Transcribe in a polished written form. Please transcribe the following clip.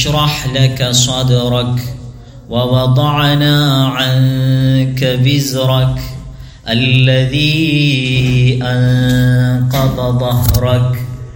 نشرح لك صدرك ووضعنا عنك وزرك الذي أنقض ظهرك